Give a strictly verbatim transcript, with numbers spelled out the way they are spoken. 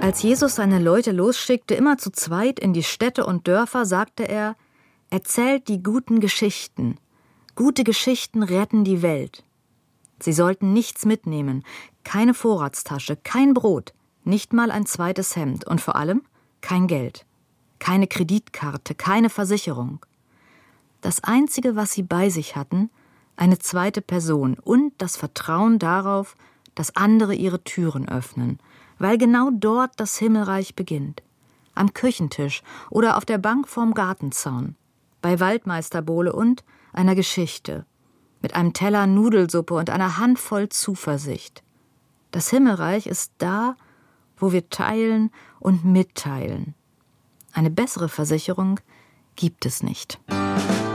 Als Jesus seine Leute losschickte, immer zu zweit in die Städte und Dörfer, sagte er: Erzählt die guten Geschichten. Gute Geschichten retten die Welt. Sie sollten nichts mitnehmen, keine Vorratstasche, kein Brot, nicht mal ein zweites Hemd und vor allem kein Geld, keine Kreditkarte, keine Versicherung. Das Einzige, was sie bei sich hatten, eine zweite Person und das Vertrauen darauf, dass andere ihre Türen öffnen, weil genau dort das Himmelreich beginnt. Am Küchentisch oder auf der Bank vorm Gartenzaun, bei Waldmeisterbohle und einer Geschichte, mit einem Teller Nudelsuppe und einer Handvoll Zuversicht. Das Himmelreich ist da, wo wir teilen und mitteilen. Eine bessere Versicherung gibt es nicht.